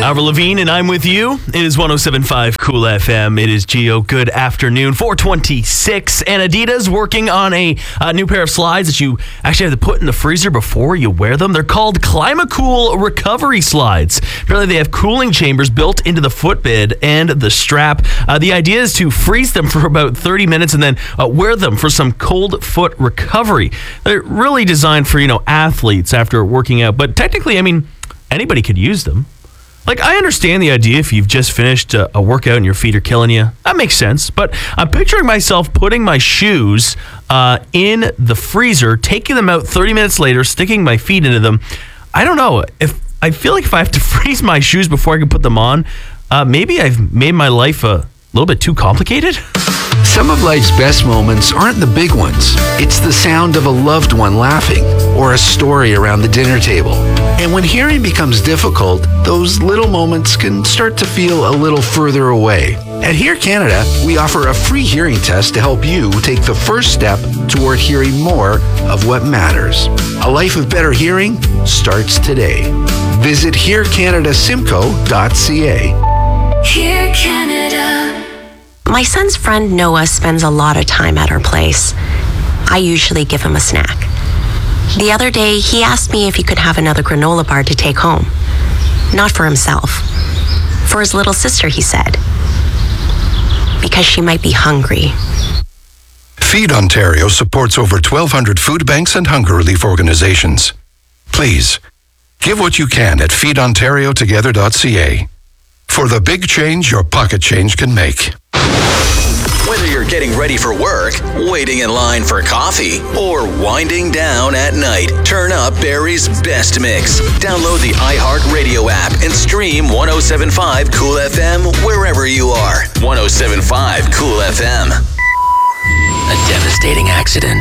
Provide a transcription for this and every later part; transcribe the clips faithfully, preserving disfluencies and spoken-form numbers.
Avril Lavigne, and I'm with you. It is one oh seven point five Cool F M. It is Geo. Good afternoon. four twenty-six, and Adidas working on a uh, new pair of slides that you actually have to put in the freezer before you wear them. They're called ClimaCool Recovery Slides. Apparently, they have cooling chambers built into the footbed and the strap. Uh, the idea is to freeze them for about thirty minutes and then uh, wear them for some cold foot recovery. They're really designed for, you know, athletes after working out, but technically, I mean, anybody could use them. Like, I understand the idea if you've just finished a, a workout and your feet are killing you. That makes sense. But I'm picturing myself putting my shoes uh, in the freezer, taking them out thirty minutes later, sticking my feet into them. I don't know. If I feel like if I have to freeze my shoes before I can put them on, uh, maybe I've made my life a little bit too complicated. Some of life's best moments aren't the big ones. It's the sound of a loved one laughing or a story around the dinner table. And when hearing becomes difficult, those little moments can start to feel a little further away. At Hear Canada, we offer a free hearing test to help you take the first step toward hearing more of what matters. A life of better hearing starts today. Visit hear canada simcoe dot c a. Hear Canada. My son's friend Noah spends a lot of time at our place. I usually give him a snack. The other day, he asked me if he could have another granola bar to take home. Not for himself. For his little sister, he said. Because she might be hungry. Feed Ontario supports over twelve hundred food banks and hunger relief organizations. Please, give what you can at feed ontario together dot c a. For the big change your pocket change can make. Whether you're getting ready for work, waiting in line for coffee, or winding down at night, turn up Barry's best mix. Download the iHeartRadio app and stream one oh seven point five Cool F M wherever you are. one oh seven point five Cool F M. A devastating accident.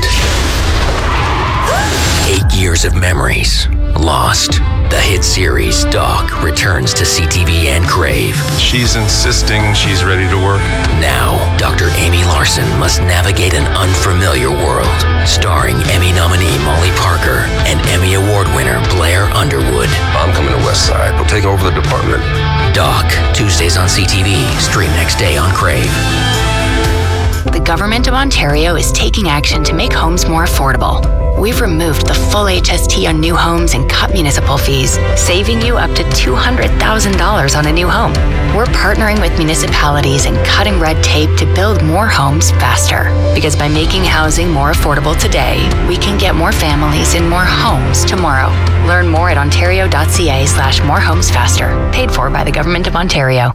Eight years of memories lost. The hit series Doc returns to C T V and Crave. She's insisting she's ready to work. Now, Doctor Amy Larson must navigate an unfamiliar world. Starring Emmy nominee Molly Parker and Emmy Award winner Blair Underwood. I'm coming to West Side. We'll take over the department. Doc, Tuesdays on C T V. Stream next day on Crave. The Government of Ontario is taking action to make homes more affordable. We've removed the full H S T on new homes and cut municipal fees, saving you up to two hundred thousand dollars on a new home. We're partnering with municipalities and cutting red tape to build more homes faster. Because by making housing more affordable today, we can get more families in more homes tomorrow. Learn more at ontario dot c a slash more homes faster. Paid for by the Government of Ontario.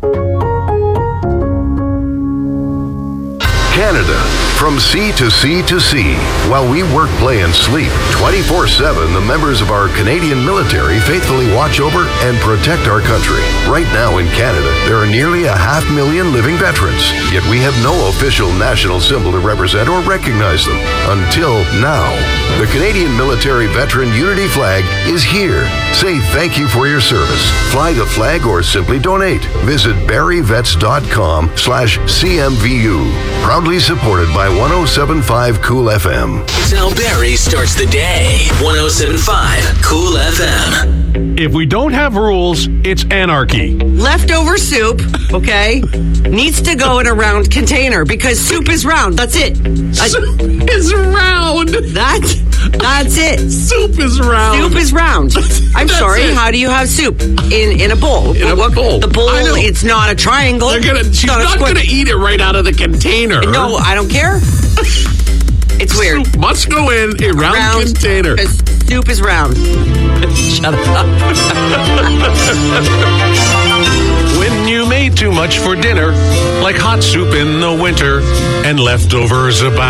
Canada, from sea to sea to sea. While we work, play, and sleep, twenty-four seven, the members of our Canadian military faithfully watch over and protect our country. Right now in Canada, there are nearly a half million living veterans, yet we have no official national symbol to represent or recognize them. Until now. The Canadian Military Veteran Unity Flag is here. Say thank you for your service. Fly the flag or simply donate. Visit barry vets dot com slash C M V U. Proudly supported by one oh seven point five Cool F M. It's how Barry starts the day. one oh seven point five Cool F M. If we don't have rules, it's anarchy. Leftover soup, okay, needs to go in a round container because soup is round. That's it. Soup uh, is round. That's that's it. Soup is round. Soup is round. I'm That's sorry. it. How do you have soup in in a bowl? In a what bowl. The bowl. It's not a triangle. They're gonna. She's not, not going to eat it right out of the container. No, I don't care. It's weird. Soup must go in a round, round container. Soup is round. Shut up. When you made too much for dinner, like hot soup in the winter, and leftovers about.